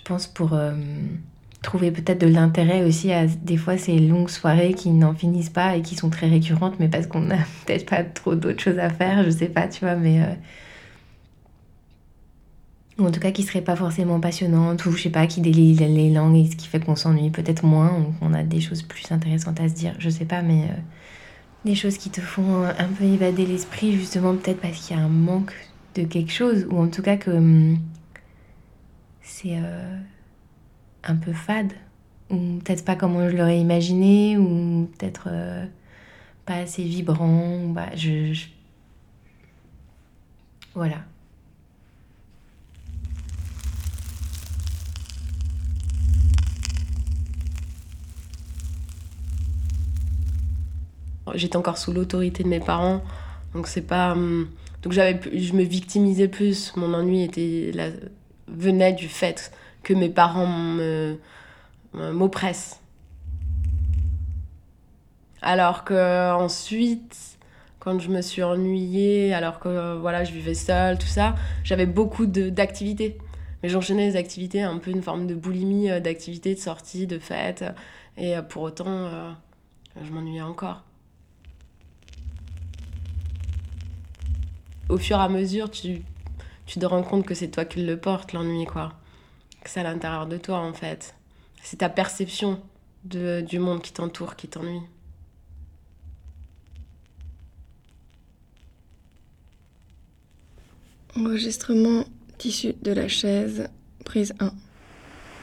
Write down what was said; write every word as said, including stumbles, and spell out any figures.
pense, pour euh, trouver peut-être de l'intérêt aussi à des fois ces longues soirées qui n'en finissent pas et qui sont très récurrentes, mais parce qu'on n'a peut-être pas trop d'autres choses à faire, je sais pas, tu vois, mais... euh, ou en tout cas qui seraient pas forcément passionnantes, ou je sais pas, qui délient les langues et ce qui fait qu'on s'ennuie peut-être moins, ou qu'on a des choses plus intéressantes à se dire, je sais pas, mais euh, des choses qui te font un peu évader l'esprit, justement, peut-être parce qu'il y a un manque de quelque chose, ou en tout cas que hum, c'est euh, un peu fade, ou peut-être pas comme je l'aurais imaginé, ou peut-être euh, pas assez vibrant, ou bah, je, je... Voilà. J'étais encore sous l'autorité de mes parents, donc c'est pas... hum, Donc j'avais, je me victimisais plus. Mon ennui était la- venait du fait que mes parents me, m'oppressent. Alors que ensuite, quand je me suis ennuyée, alors que voilà, je vivais seule, tout ça, j'avais beaucoup de, d'activités. Mais j'enchaînais les activités, un peu une forme de boulimie euh, d'activités, de sorties, de fêtes. Et euh, pour autant, euh, je m'ennuyais encore. Au fur et à mesure, tu, tu te rends compte que c'est toi qui le portes, l'ennui, quoi. Que c'est à l'intérieur de toi, en fait. C'est ta perception de, du monde qui t'entoure qui t'ennuie. Enregistrement tissu de la chaise, prise un.